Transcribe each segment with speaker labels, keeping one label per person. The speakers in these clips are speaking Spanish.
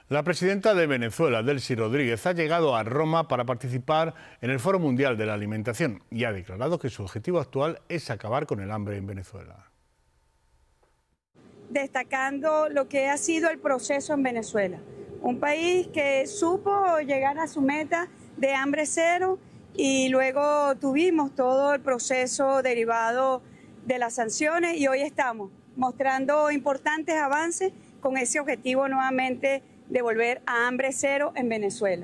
Speaker 1: La presidenta de Venezuela, Delcy Rodríguez, ha llegado a Roma para participar en el Foro Mundial de la Alimentación y ha declarado que su objetivo actual es acabar con el hambre en Venezuela.
Speaker 2: Destacando lo que ha sido el proceso en Venezuela, un país que supo llegar a su meta de hambre cero y luego tuvimos todo el proceso derivado de las sanciones y hoy estamos mostrando importantes avances con ese objetivo nuevamente de volver a hambre cero en Venezuela.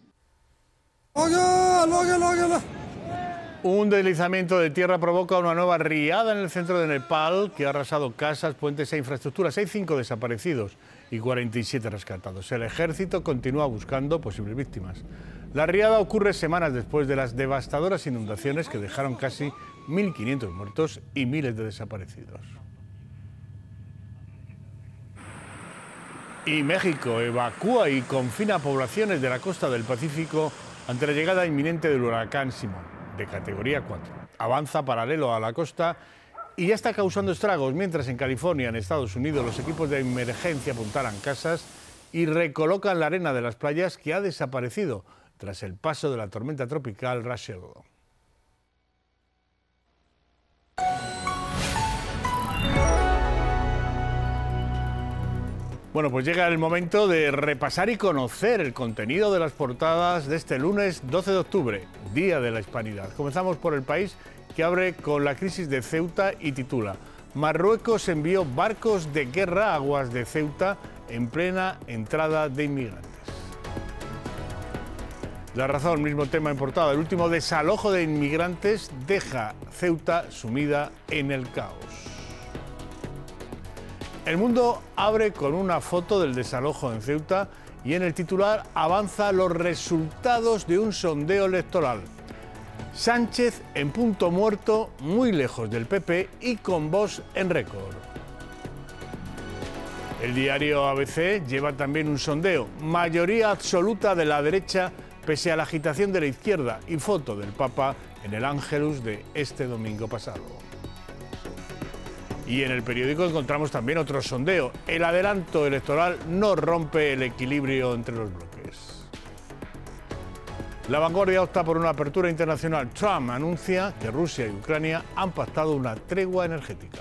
Speaker 1: Un deslizamiento de tierra provoca una nueva riada en el centro de Nepal que ha arrasado casas, puentes e infraestructuras. Hay 5 desaparecidos y 47 rescatados. El ejército continúa buscando posibles víctimas. La riada ocurre semanas después de las devastadoras inundaciones que dejaron casi 1.500 muertos y miles de desaparecidos. Y México evacúa y confina poblaciones de la costa del Pacífico ante la llegada inminente del huracán Simón, de categoría 4. Avanza paralelo a la costa y ya está causando estragos, mientras en California, en Estados Unidos, los equipos de emergencia apuntalan casas y recolocan la arena de las playas que ha desaparecido tras el paso de la tormenta tropical Rachel. Bueno, pues llega el momento de repasar y conocer el contenido de las portadas de este lunes 12 de octubre, Día de la Hispanidad. Comenzamos por El País, que abre con la crisis de Ceuta y titula: Marruecos envió barcos de guerra a aguas de Ceuta en plena entrada de inmigrantes. La Razón, mismo tema en portada: el último desalojo de inmigrantes deja Ceuta sumida en el caos. El Mundo abre con una foto del desalojo en Ceuta y en el titular avanza los resultados de un sondeo electoral. Sánchez en punto muerto, muy lejos del PP y con Vox en récord. El diario ABC lleva también un sondeo: mayoría absoluta de la derecha pese a la agitación de la izquierda, y foto del Papa en el Ángelus de este domingo pasado. Y en El Periódico encontramos también otro sondeo: el adelanto electoral no rompe el equilibrio entre los bloques. La Vanguardia opta por una apertura internacional. Trump anuncia que Rusia y Ucrania han pactado una tregua energética.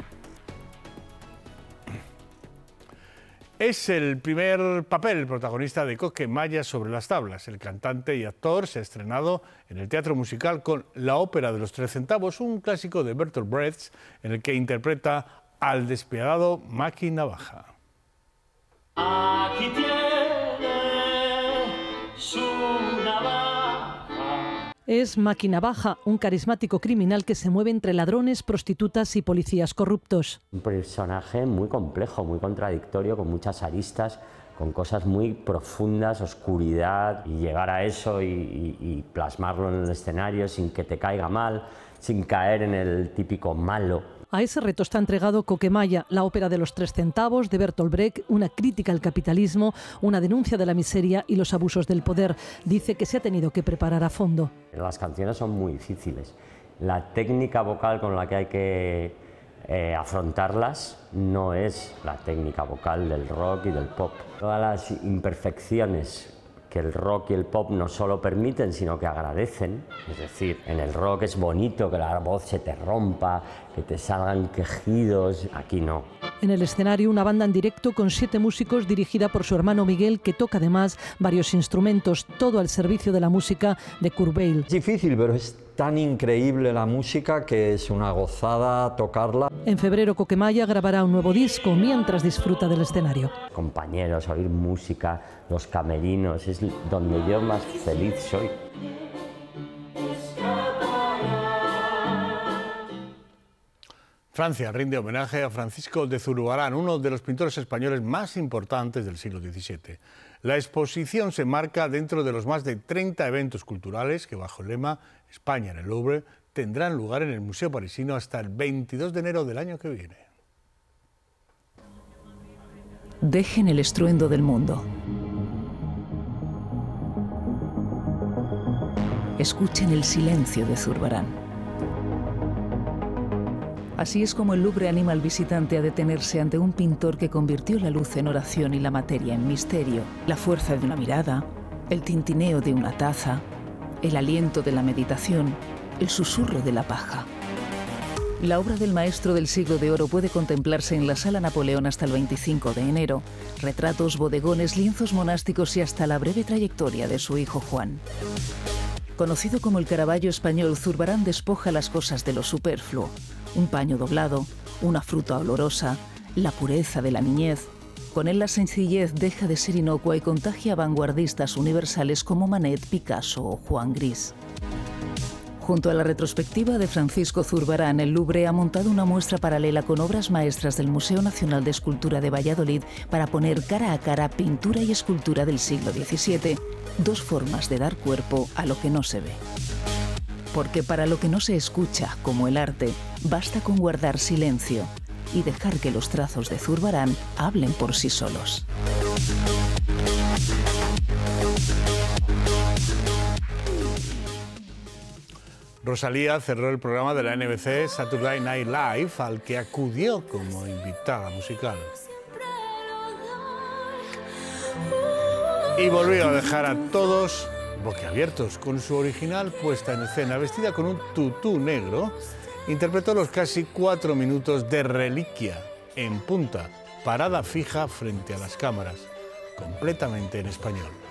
Speaker 1: Es el primer papel protagonista de Coquemaya sobre las tablas. El cantante y actor se ha estrenado en el teatro musical con La ópera de los 3 centavos, un clásico de Bertolt Brecht, en el que interpreta al despiadado Maki Navaja.
Speaker 3: Aquí tiene su navaja.
Speaker 4: Es Maki Navaja, un carismático criminal que se mueve entre ladrones, prostitutas y policías corruptos.
Speaker 5: Un personaje muy complejo, muy contradictorio, con muchas aristas, con cosas muy profundas, oscuridad, y llegar a eso y plasmarlo en el escenario sin que te caiga mal, sin caer en el típico malo.
Speaker 4: A ese reto está entregado Coquemaya, la ópera de los 3 centavos de Bertolt Brecht, una crítica al capitalismo, una denuncia de la miseria y los abusos del poder. Dice que se ha tenido que preparar a fondo.
Speaker 5: Las canciones son muy difíciles. La técnica vocal con la que hay que afrontarlas no es la técnica vocal del rock y del pop. Todas las imperfecciones que el rock y el pop no solo permiten, sino que agradecen. Es decir, en el rock es bonito que la voz se te rompa, que te salgan quejidos. Aquí no.
Speaker 4: En el escenario, una banda en directo con 7 músicos dirigida por su hermano Miguel, que toca además varios instrumentos, todo al servicio de la música de Kurt Weill.
Speaker 6: Es difícil, pero es tan increíble la música que es una gozada tocarla.
Speaker 4: En febrero, Coquemaya grabará un nuevo disco mientras disfruta del escenario.
Speaker 5: Compañeros, oír música, los camerinos, es donde yo más feliz soy.
Speaker 1: Francia rinde homenaje a Francisco de Zurbarán, uno de los pintores españoles más importantes del siglo XVII. La exposición se enmarca dentro de los más de 30 eventos culturales que, bajo el lema España en el Louvre, tendrán lugar en el Museo Parisino hasta el 22 de enero del año que viene.
Speaker 7: Dejen el estruendo del mundo. Escuchen el silencio de Zurbarán. Así es como el Louvre anima al visitante a detenerse ante un pintor que convirtió la luz en oración y la materia en misterio, la fuerza de una mirada, el tintineo de una taza, el aliento de la meditación, el susurro de la paja. La obra del maestro del siglo de oro puede contemplarse en la Sala Napoleón hasta el 25 de enero. Retratos, bodegones, lienzos monásticos y hasta la breve trayectoria de su hijo Juan. Conocido como el Caravaggio español, Zurbarán despoja las cosas de lo superfluo. Un paño doblado, una fruta olorosa, la pureza de la niñez. Con él la sencillez deja de ser inocua y contagia a vanguardistas universales como Manet, Picasso o Juan Gris. Junto a la retrospectiva de Francisco Zurbarán, el Louvre ha montado una muestra paralela con obras maestras del Museo Nacional de Escultura de Valladolid para poner cara a cara pintura y escultura del siglo XVII, dos formas de dar cuerpo a lo que no se ve. Porque para lo que no se escucha, como el arte, basta con guardar silencio y dejar que los trazos de Zurbarán hablen por sí solos.
Speaker 1: Rosalía cerró el programa de la NBC Saturday Night Live, al que acudió como invitada musical. Y volvió a dejar a todos boquiabiertos con su original puesta en escena. Vestida con un tutú negro, interpretó los casi 4 minutos de Reliquia, en punta, parada fija frente a las cámaras, completamente en español.